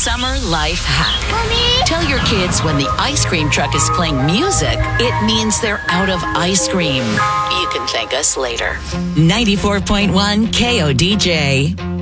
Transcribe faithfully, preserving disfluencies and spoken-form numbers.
summer life hack. Mommy? Tell your kids when the ice cream truck is playing music, it means they're out of ice cream. You can thank us later. ninety-four point one K O D J.